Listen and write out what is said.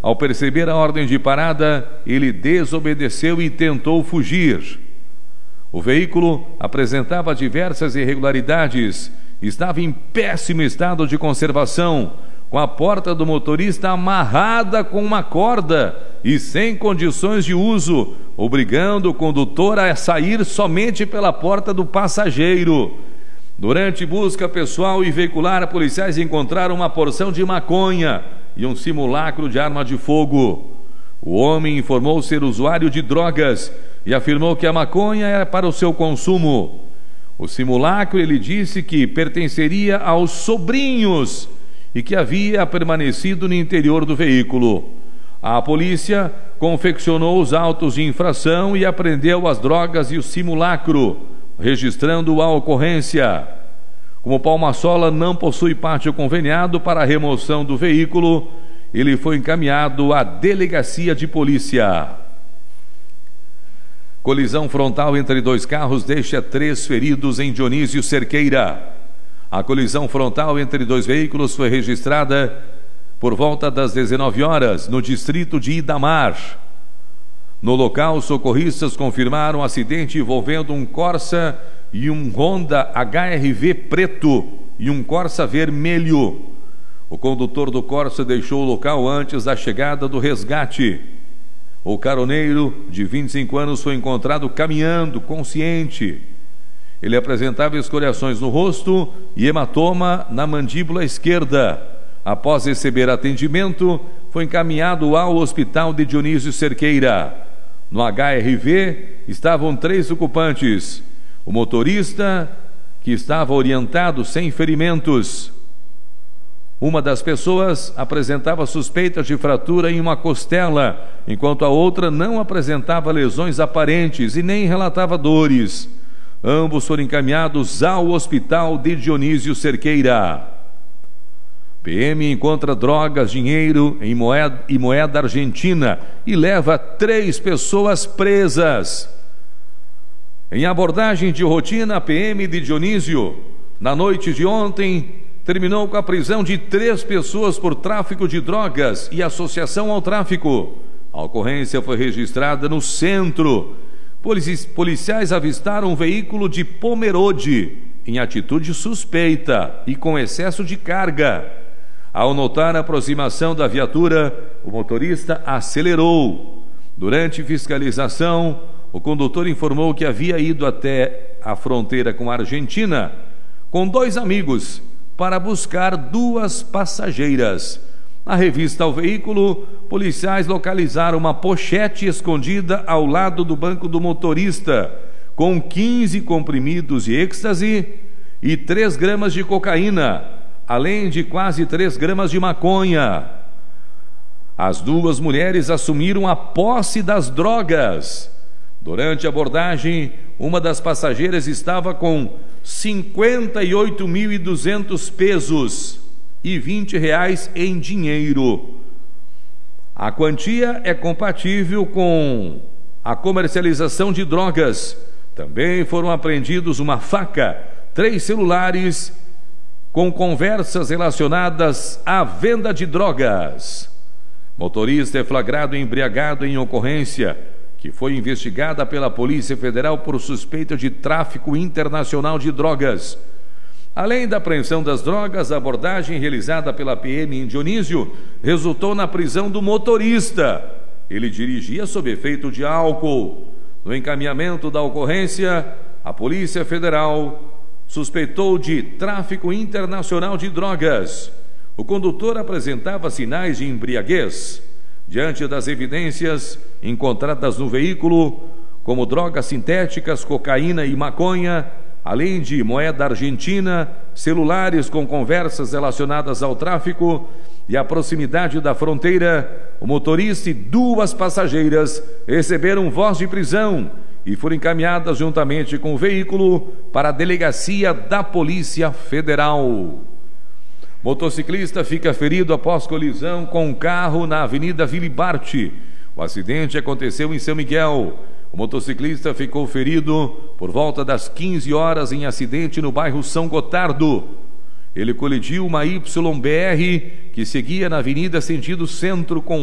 Ao perceber a ordem de parada, ele desobedeceu e tentou fugir. O veículo apresentava diversas irregularidades, estava em péssimo estado de conservação, com a porta do motorista amarrada com uma corda e sem condições de uso, obrigando o condutor a sair somente pela porta do passageiro. Durante busca pessoal e veicular, policiais encontraram uma porção de maconha e um simulacro de arma de fogo. O homem informou ser usuário de drogas e afirmou que a maconha era para o seu consumo. O simulacro, ele disse que pertenceria aos sobrinhos e que havia permanecido no interior do veículo. A polícia confeccionou os autos de infração e apreendeu as drogas e o simulacro, registrando a ocorrência. Como Palma-Sola não possui pátio conveniado para a remoção do veículo, ele foi encaminhado à delegacia de polícia. Colisão frontal entre dois carros deixa 3 feridos em Dionísio Cerqueira. A colisão frontal entre 2 veículos foi registrada por volta das 19 horas, no distrito de Idamar. No local, socorristas confirmaram um acidente envolvendo um Corsa e um Honda HR-V preto e um Corsa vermelho. O condutor do Corsa deixou o local antes da chegada do resgate. O caroneiro, de 25 anos, foi encontrado caminhando, consciente. Ele apresentava escoriações no rosto e hematoma na mandíbula esquerda. Após receber atendimento, foi encaminhado ao hospital de Dionísio Cerqueira. No HR-V estavam 3 ocupantes. O motorista, que estava orientado sem ferimentos. Uma das pessoas apresentava suspeitas de fratura em uma costela, enquanto a outra não apresentava lesões aparentes e nem relatava dores. Ambos foram encaminhados ao hospital de Dionísio Cerqueira. PM encontra drogas, dinheiro em moeda argentina e leva 3 pessoas presas. Em abordagem de rotina, a PM de Dionísio, na noite de ontem, terminou com a prisão de 3 pessoas por tráfico de drogas e associação ao tráfico. A ocorrência foi registrada no centro. Policiais avistaram um veículo de Pomerode em atitude suspeita e com excesso de carga. Ao notar a aproximação da viatura, o motorista acelerou. Durante fiscalização, o condutor informou que havia ido até a fronteira com a Argentina com 2 amigos para buscar 2 passageiras. Na revista ao veículo, policiais localizaram uma pochete escondida ao lado do banco do motorista, com 15 comprimidos de êxtase e 3 gramas de cocaína, além de quase 3 gramas de maconha. As 2 mulheres assumiram a posse das drogas. Durante a abordagem, uma das passageiras estava com 58.200 pesos e R$20 em dinheiro. A quantia é compatível com a comercialização de drogas. Também foram apreendidos uma faca, 3 celulares com conversas relacionadas à venda de drogas. Motorista é flagrado embriagado em ocorrência que foi investigada pela Polícia Federal por suspeita de tráfico internacional de drogas. Além da apreensão das drogas, a abordagem realizada pela PM em Dionísio resultou na prisão do motorista. Ele dirigia sob efeito de álcool. No encaminhamento da ocorrência, a Polícia Federal suspeitou de tráfico internacional de drogas. O condutor apresentava sinais de embriaguez. Diante das evidências encontradas no veículo, como drogas sintéticas, cocaína e maconha, além de moeda argentina, celulares com conversas relacionadas ao tráfico e a proximidade da fronteira, o motorista e 2 passageiras receberam voz de prisão e foram encaminhadas juntamente com o veículo para a delegacia da Polícia Federal. Motociclista fica ferido após colisão com um carro na Avenida Vilibarte. O acidente aconteceu em São Miguel. O motociclista ficou ferido por volta das 15 horas em acidente no bairro São Gotardo. Ele colidiu uma YBR que seguia na avenida sentido centro com